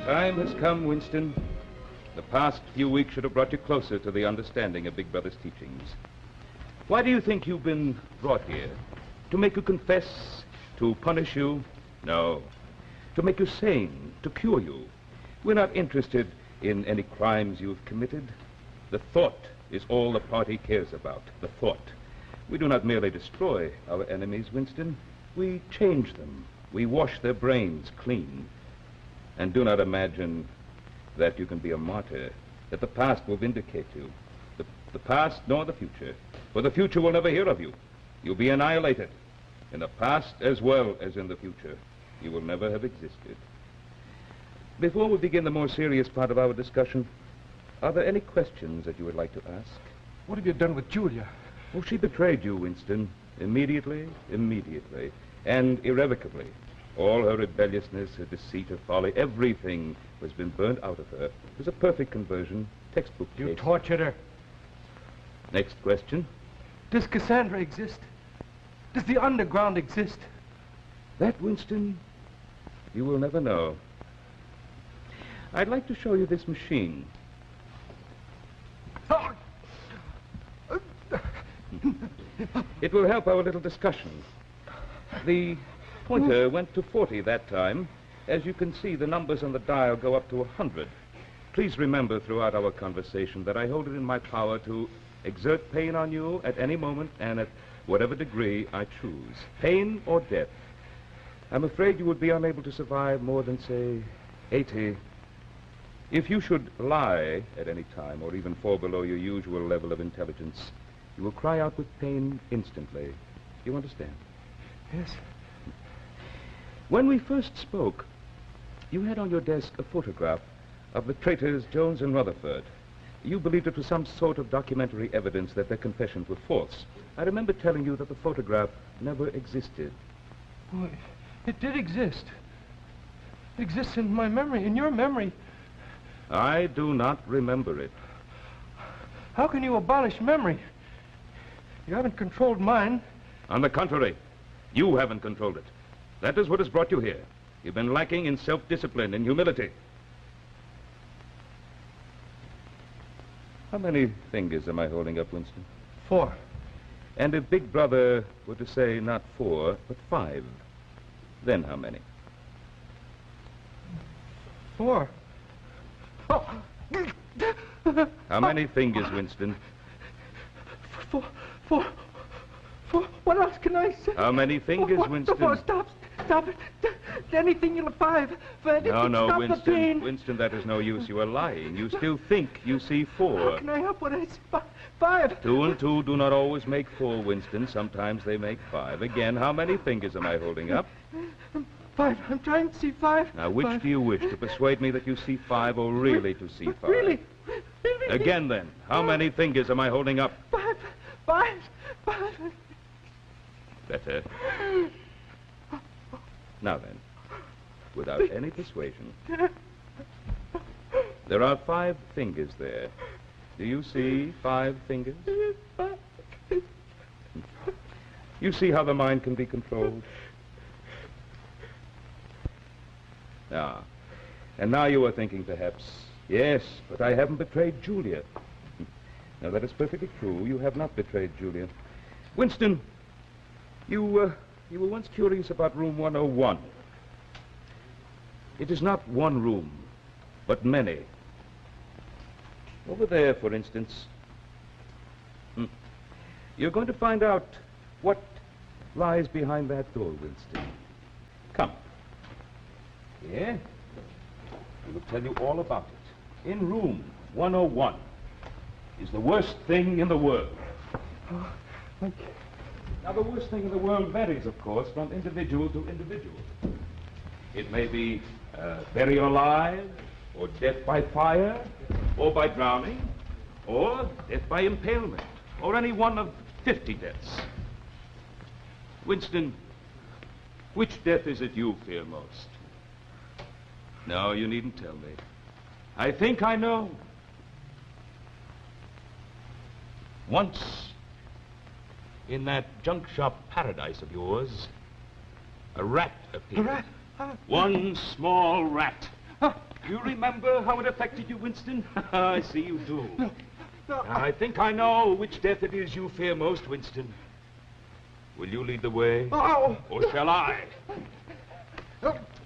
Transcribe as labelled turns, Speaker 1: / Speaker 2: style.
Speaker 1: Time has come, Winston. The past few weeks should have brought you closer to the understanding of Big Brother's teachings. Why do you think you've been brought here? To make you confess? To punish you? No. To make you sane, to cure you. We're not interested in any crimes you've committed. The thought is all the party cares about, the thought. We do not merely destroy our enemies, Winston. We change them. We wash their brains clean. And do not imagine that you can be a martyr, that the past will vindicate you. The past nor the future. For the future will never hear of you. You'll be annihilated. In the past as well as in the future. You will never have existed. Before we begin the more serious part of our discussion, are there any questions that you would like to ask?
Speaker 2: What have you done with Julia?
Speaker 1: Oh, she betrayed you, Winston. Immediately, and irrevocably. All her rebelliousness, her deceit, her folly, everything has been burnt out of her. It was a perfect conversion, textbook case.
Speaker 2: You tortured her.
Speaker 1: Next question.
Speaker 2: Does Cassandra exist? Does the underground exist?
Speaker 1: That, Winston, you will never know. I'd like to show you this machine. It will help our little discussion. The pointer went to 40 that time. As you can see, the numbers on the dial go up to 100. Please remember throughout our conversation that I hold it in my power to exert pain on you at any moment and at whatever degree I choose. Pain or death. I'm afraid you would be unable to survive more than, say, 80. If you should lie at any time or even fall below your usual level of intelligence, you will cry out with pain instantly. You understand?
Speaker 2: Yes.
Speaker 1: When we first spoke, you had on your desk a photograph of the traitors Jones and Rutherford. You believed it was some sort of documentary evidence that their confessions were false. I remember telling you that the photograph never existed.
Speaker 2: Well, it did exist. It exists in my memory, in your memory.
Speaker 1: I do not remember it.
Speaker 2: How can you abolish memory? You haven't controlled mine.
Speaker 1: On the contrary, you haven't controlled it. That is what has brought you here. You've been lacking in self-discipline and humility. How many fingers am I holding up, Winston?
Speaker 2: 4.
Speaker 1: And if Big Brother were to say not 4, but 5, then how many?
Speaker 2: 4. Oh.
Speaker 1: How many fingers, Winston?
Speaker 2: 4. What else can I say?
Speaker 1: How many fingers, Winston?
Speaker 2: 4. Stop it. Anything you'll 5. For anything,
Speaker 1: No,
Speaker 2: stop
Speaker 1: Winston.
Speaker 2: the pain.
Speaker 1: Winston, that is no use. You are lying. You still think you see 4.
Speaker 2: How can I help what I see? 5.
Speaker 1: 2 and 2 do not always make 4, Winston. Sometimes they make 5. Again, how many fingers am I holding up?
Speaker 2: 5. I'm trying to see 5.
Speaker 1: Now, which
Speaker 2: 5.
Speaker 1: do you wish, to persuade me that you see 5 or really to see 5?
Speaker 2: Really?
Speaker 1: Again, then, how many fingers am I holding up?
Speaker 2: 5.
Speaker 1: Better. Now then, without any persuasion, there are 5 fingers there. Do you see 5 fingers? You see how the mind can be controlled? Now, and now you are thinking perhaps, yes, but I haven't betrayed Julia. Now, that is perfectly true. You have not betrayed Julia. Winston, you were once curious about room 101. It is not one room, but many. Over there, for instance. You're going to find out what lies behind that door, Winston. Come. Here. I will tell you all about it. In room 101 is the worst thing in the world.
Speaker 2: Oh, thank you.
Speaker 1: Now, the worst thing in the world varies, of course, from individual to individual. It may be buried alive, or death by fire, or by drowning, or death by impalement, or any one of 50 deaths. Winston, which death is it you fear most? No, you needn't tell me. I think I know. Once, in that junk shop paradise of yours, a rat appeared.
Speaker 2: A rat?
Speaker 1: One small rat. You remember how it affected you, Winston? I see you do.
Speaker 2: No.
Speaker 1: I think I know which death it is you fear most, Winston. Will you lead the way?
Speaker 2: Oh!
Speaker 1: Or shall I?
Speaker 2: No.